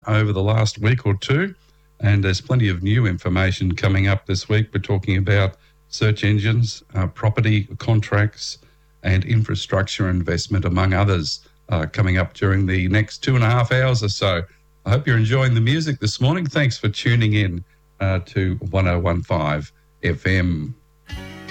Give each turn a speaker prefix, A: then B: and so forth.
A: over the last week or two, and there's plenty of new information coming up this week. We're talking about search engines, property contracts, and infrastructure investment, among others, coming up during the next 2.5 hours or so. I hope you're enjoying the music this morning. Thanks for tuning in to 101.5 FM.